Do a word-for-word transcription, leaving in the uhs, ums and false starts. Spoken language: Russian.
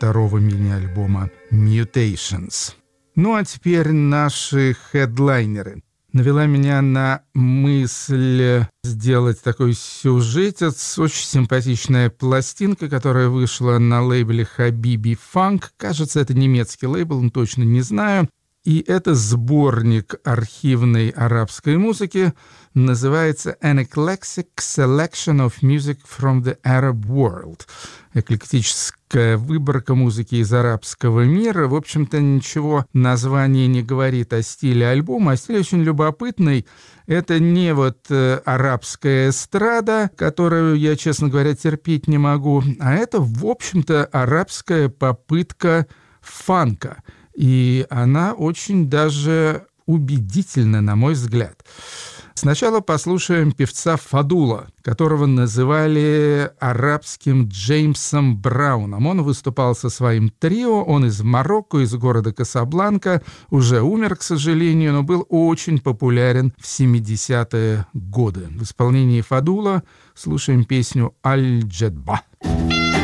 второго мини-альбома «Mutations». Ну а теперь наши хедлайнеры. Навела меня на мысль сделать такой сюжетец. Очень симпатичная пластинка, которая вышла на лейбле Habibi Funk. Кажется, это немецкий лейбл, но точно не знаю. И это сборник архивной арабской музыки. Называется «An Eclectic Selection of Music from the Arab World». Эклектическая выборка музыки из арабского мира. В общем-то, ничего название не говорит о стиле альбома, а стиль очень любопытный. Это не вот э, арабская эстрада, которую я, честно говоря, терпеть не могу, а это, в общем-то, арабская попытка фанка. И она очень даже убедительна, на мой взгляд. Сначала послушаем певца Фадула, которого называли арабским Джеймсом Брауном. Он выступал со своим трио, он из Марокко, из города Касабланка, уже умер, к сожалению, но был очень популярен в семидесятые годы. В исполнении Фадула слушаем песню «Аль-Джадба».